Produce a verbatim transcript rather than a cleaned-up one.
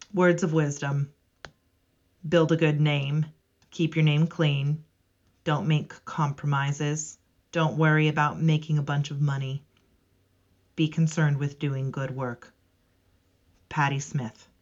Words of wisdom: build a good name, keep your name clean, don't make compromises, don't worry about making a bunch of money. Be concerned with doing good work. Patti Smith.